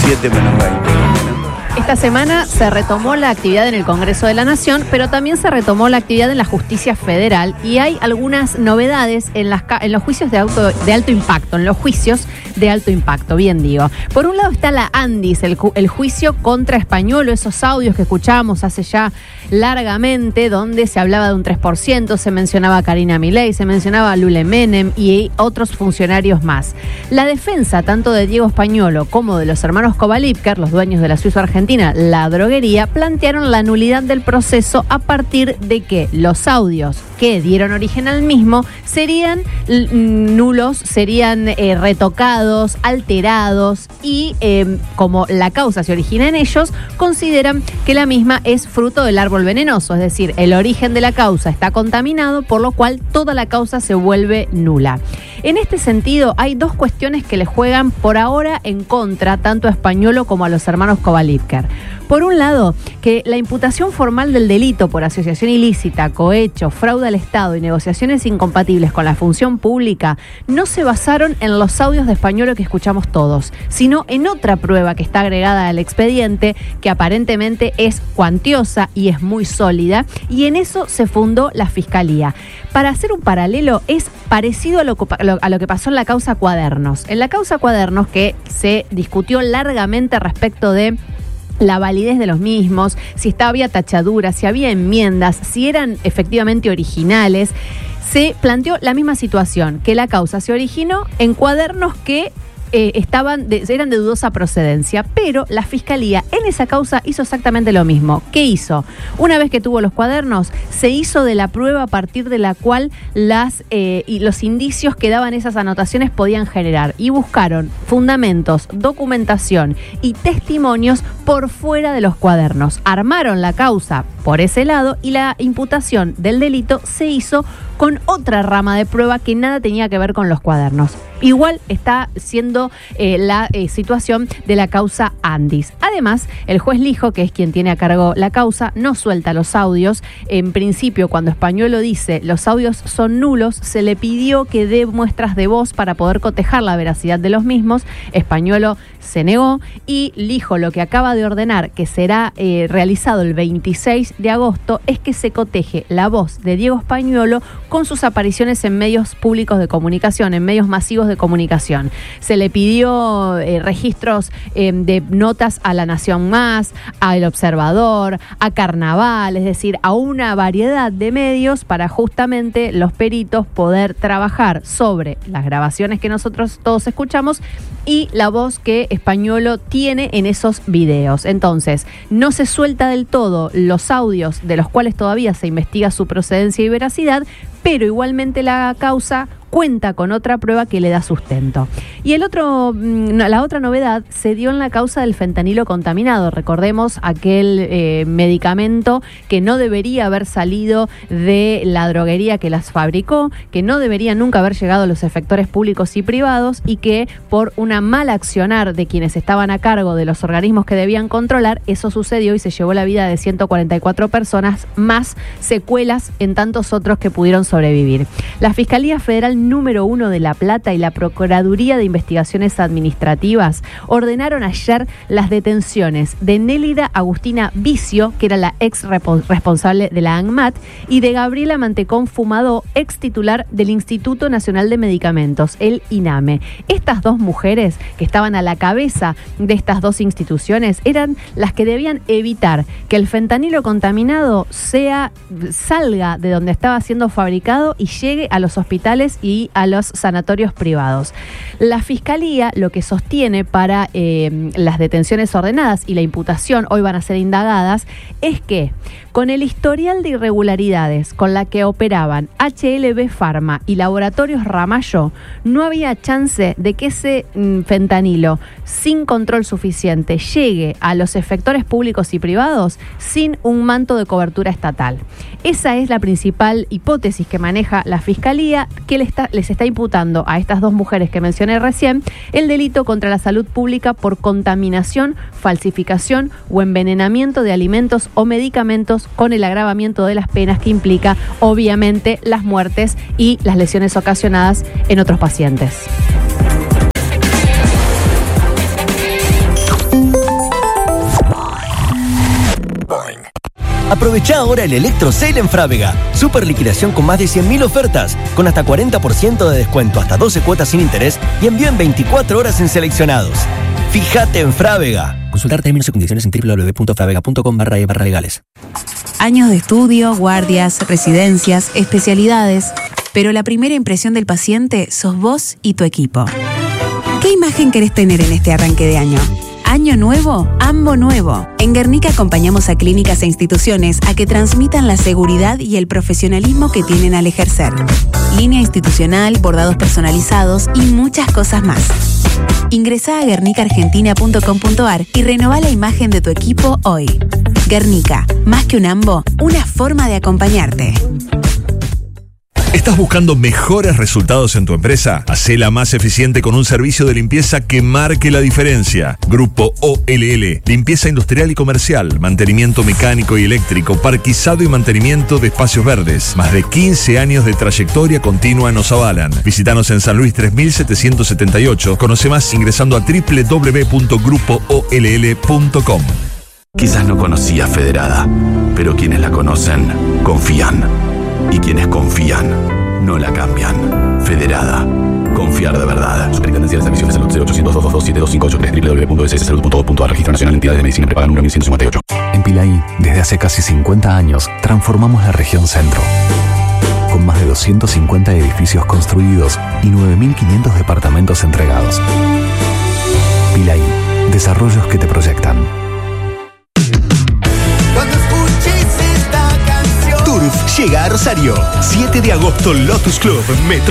7:20. Esta semana se retomó la actividad en el Congreso de la Nación, pero también se retomó la actividad en la Justicia Federal y hay algunas novedades en los juicios de alto impacto, en los juicios de alto impacto, bien digo. Por un lado está la Andis, el juicio contra Españolo, esos audios que escuchábamos hace ya largamente, donde se hablaba de un 3%, se mencionaba a Karina Milei, se mencionaba a Lule Menem y otros funcionarios más. La defensa, tanto de Diego Españolo como de los hermanos Kovalipker, los dueños de la Suizo Argentina, la droguería, plantearon la nulidad del proceso a partir de que los audios que dieron origen al mismo serían nulos, serían retocados, alterados y como la causa se origina en ellos, consideran que la misma es fruto del árbol venenoso, es decir, el origen de la causa está contaminado, por lo cual toda la causa se vuelve nula. En este sentido, hay dos cuestiones que le juegan por ahora en contra tanto a Españolo como a los hermanos Kovalipker. Por un lado, que la imputación formal del delito por asociación ilícita, cohecho, fraude al Estado y negociaciones incompatibles con la función pública no se basaron en los audios de Españolo que escuchamos todos, sino en otra prueba que está agregada al expediente, que aparentemente es cuantiosa y es muy sólida, y en eso se fundó la Fiscalía. Para hacer un paralelo, es parecido a lo que pasó en la causa Cuadernos. En la causa Cuadernos, que se discutió largamente respecto de la validez de los mismos, si había tachaduras, si había enmiendas, si eran efectivamente originales, se planteó la misma situación, que la causa se originó en cuadernos que eran de dudosa procedencia, pero la Fiscalía en esa causa hizo exactamente lo mismo. ¿Qué hizo? Una vez que tuvo los cuadernos, se hizo de la prueba a partir de la cual y los indicios que daban esas anotaciones podían generar, y buscaron fundamentos, documentación y testimonios por fuera de los cuadernos. Armaron la causa por ese lado y la imputación del delito se hizo con otra rama de prueba que nada tenía que ver con los cuadernos. Igual está siendo la situación de la causa Andis. Además, el juez Lijo, que es quien tiene a cargo la causa, no suelta los audios. En principio, cuando Españolo dice los audios son nulos, se le pidió que dé muestras de voz para poder cotejar la veracidad de los mismos. Españolo se negó y Lijo lo que acaba de ordenar, que será realizado el 26 de agosto, es que se coteje la voz de Diego Españolo con sus apariciones en medios públicos de comunicación, en medios masivos de comunicación. Se le pidió registros de notas a La Nación Más, a El Observador, a Carnaval, es decir, a una variedad de medios para justamente los peritos poder trabajar sobre las grabaciones que nosotros todos escuchamos y la voz que Españolo tiene en esos videos. Entonces, no se suelta del todo los audios de los cuales todavía se investiga su procedencia y veracidad, pero igualmente la causa cuenta con otra prueba que le da sustento. Y la otra novedad se dio en la causa del fentanilo contaminado. Recordemos aquel medicamento que no debería haber salido de la droguería que las fabricó, que no debería nunca haber llegado a los efectores públicos y privados y que por una mala accionar de quienes estaban a cargo de los organismos que debían controlar, eso sucedió y se llevó la vida de 144 personas, más secuelas en tantos otros que pudieron sobrevivir. La Fiscalía Federal número 1 de La Plata y la Procuraduría de Investigaciones Administrativas ordenaron ayer las detenciones de Nélida Agustina Vicio, que era la ex responsable de la ANMAT, y de Gabriela Mantecón Fumadó, ex titular del Instituto Nacional de Medicamentos, el INAME. Estas dos mujeres que estaban a la cabeza de estas dos instituciones eran las que debían evitar que el fentanilo contaminado salga de donde estaba siendo fabricado y llegue a los hospitales y a los sanatorios privados. La Fiscalía lo que sostiene para las detenciones ordenadas y la imputación hoy van a ser indagadas es que con el historial de irregularidades con la que operaban HLB Pharma y Laboratorios Ramallo, no había chance de que ese fentanilo sin control suficiente llegue a los efectores públicos y privados sin un manto de cobertura estatal. Esa es la principal hipótesis que maneja la Fiscalía, que les está imputando a estas dos mujeres que mencioné recién el delito contra la salud pública por contaminación, falsificación o envenenamiento de alimentos o medicamentos, con el agravamiento de las penas que implica, obviamente, las muertes y las lesiones ocasionadas en otros pacientes. Aprovecha ahora el Electro Sale en Frávega. Super liquidación con más de 100.000 ofertas, con hasta 40% de descuento, hasta 12 cuotas sin interés y envío en 24 horas en seleccionados. Fíjate en Frávega. Consultar términos y condiciones en www.fravega.com/legales. Años de estudio, guardias, residencias, especialidades. Pero la primera impresión del paciente sos vos y tu equipo. ¿Qué imagen querés tener en este arranque de año? Año nuevo, AMBO nuevo. En Guernica acompañamos a clínicas e instituciones a que transmitan la seguridad y el profesionalismo que tienen al ejercer. Línea institucional, bordados personalizados y muchas cosas más. Ingresá a guernicaargentina.com.ar y renová la imagen de tu equipo hoy. Guernica, más que un AMBO, una forma de acompañarte. ¿Estás buscando mejores resultados en tu empresa? Hacela más eficiente con un servicio de limpieza que marque la diferencia. Grupo OLL, limpieza industrial y comercial, mantenimiento mecánico y eléctrico, parquizado y mantenimiento de espacios verdes. Más de 15 años de trayectoria continua nos avalan. Visítanos en San Luis 3778. Conoce más ingresando a www.grupooll.com. Quizás no conocía Federada, pero quienes la conocen confían. Y quienes confían, no la cambian. Federada. Confiar de verdad. Superintendencia de Servicios de Salud 0800-222-7258 www.sssalud.gov.ar. Registro Nacional de Entidades de Medicina Prepaga número 1158. En Pilaí, desde hace casi 50 años, transformamos la región centro. Con más de 250 edificios construidos y 9.500 departamentos entregados. Pilaí, desarrollos que te proyectan. Llega a Rosario. 7 de agosto, Lotus Club, Metro